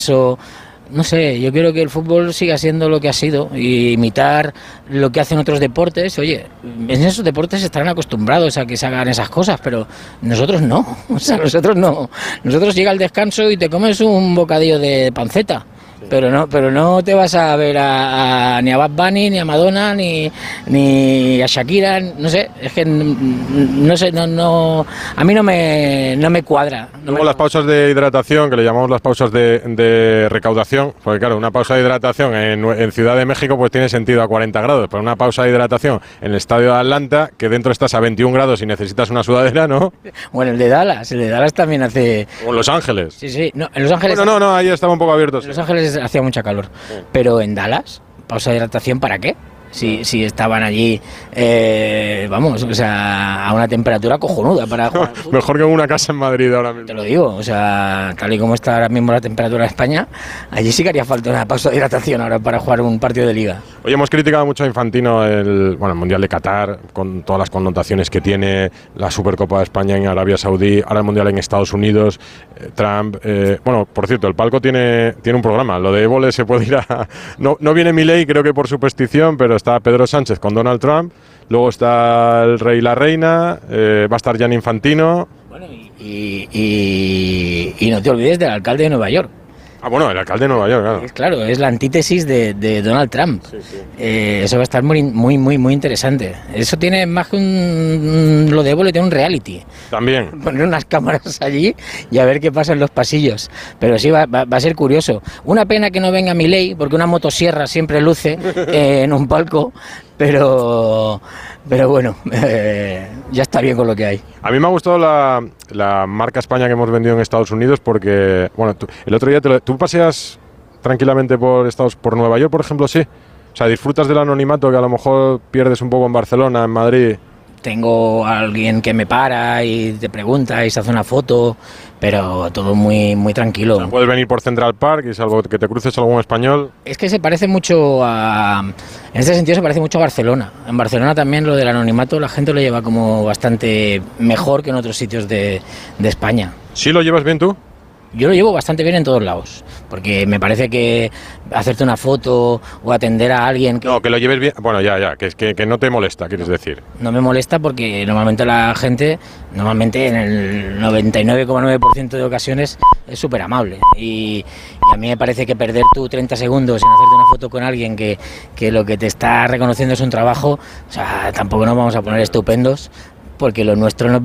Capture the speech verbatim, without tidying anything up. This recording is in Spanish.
Eso, no sé, yo quiero que el fútbol siga siendo lo que ha sido y imitar lo que hacen otros deportes. Oye, en esos deportes estarán acostumbrados a que se hagan esas cosas, pero nosotros no, o sea, nosotros no. Nosotros llega el descanso y te comes un bocadillo de panceta. Pero no, pero no te vas a ver a, a, ni a Bad Bunny, ni a Madonna, ni, ni a Shakira, no sé, es que no sé, no, no, a mí no me, no me cuadra. No Luego me... las pausas de hidratación, que le llamamos las pausas de, de recaudación, porque claro, una pausa de hidratación en, en Ciudad de México pues tiene sentido a cuarenta grados, pero una pausa de hidratación en el estadio de Atlanta, que dentro estás a veintiún grados y necesitas una sudadera, ¿no? Bueno, el de Dallas, el de Dallas también hace... O en Los Ángeles. Sí, sí, no, en Los Ángeles... Bueno, no, no, ahí estaba un poco abierto. En Los Ángeles hacía mucha calor, sí. Pero en Dallas, pausa de hidratación, ¿para qué? Si, si estaban allí, eh, vamos, o sea, a una temperatura cojonuda para jugar. Mejor que en una casa en Madrid ahora mismo. Te lo digo, o sea, tal y como está ahora mismo la temperatura de España, allí sí que haría falta una pausa de hidratación ahora para jugar un partido de liga. Hoy hemos criticado mucho a Infantino el, bueno, el Mundial de Qatar, con todas las connotaciones que tiene, la Supercopa de España en Arabia Saudí, ahora el Mundial en Estados Unidos, eh, Trump. Eh, bueno, por cierto, el palco tiene, tiene un programa, lo de Évole se puede ir a... No, no viene Milei, creo que por superstición, pero está Pedro Sánchez con Donald Trump, luego está el rey y la reina, eh, va a estar Gianni Infantino. Bueno, y, y, y, y no te olvides del alcalde de Nueva York. Ah, bueno, el alcalde de Nueva York, claro. Es, claro, es la antítesis de, de Donald Trump. Sí, sí. Eh, eso va a estar muy, muy, muy, muy interesante. Eso tiene más que un... Lo de Évole tiene un reality. También. Poner unas cámaras allí y a ver qué pasa en los pasillos. Pero sí, va, va, va a ser curioso. Una pena que no venga Milei, porque una motosierra siempre luce eh, en un palco, pero... Pero bueno, eh, ya está bien con lo que hay. A mí me ha gustado la, la marca España que hemos vendido en Estados Unidos porque, bueno, tú, el otro día te lo, tú paseas tranquilamente por Estados, por Nueva York, por ejemplo, sí. O sea, disfrutas del anonimato que a lo mejor pierdes un poco en Barcelona, en Madrid. Tengo a alguien que me para y te pregunta y se hace una foto, pero todo muy muy tranquilo. O sea, puedes venir por Central Park y salvo que te cruces algún español. Es que se parece mucho a... En este sentido se parece mucho a Barcelona. En Barcelona también lo del anonimato la gente lo lleva como bastante mejor que en otros sitios de, de España. ¿Sí lo llevas bien tú? Yo lo llevo bastante bien en todos lados, porque me parece que hacerte una foto o atender a alguien... Que no, que lo lleves bien, bueno, ya, ya, que, que, que no te molesta, quieres no, decir. No me molesta porque normalmente la gente, normalmente en el noventa y nueve coma nueve por ciento de ocasiones es súper amable. Y, y a mí me parece que perder tú treinta segundos en hacerte una foto con alguien que, que lo que te está reconociendo es un trabajo, o sea, tampoco nos vamos a poner estupendos, porque lo nuestro no